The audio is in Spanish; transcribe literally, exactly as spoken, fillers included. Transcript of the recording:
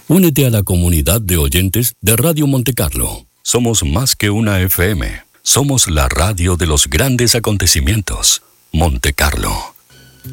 Únete a la comunidad de oyentes de Radio Monte Carlo. Somos más que una F M. Somos la radio de los grandes acontecimientos. Monte Carlo,